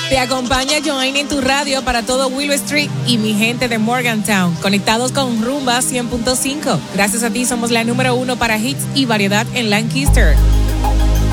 Te acompaña Joanne en tu radio para todo Willow Street y mi gente de Morgantown, conectados con Rumba 100.5. Gracias a ti somos la número 1 para hits y variedad en Lancaster.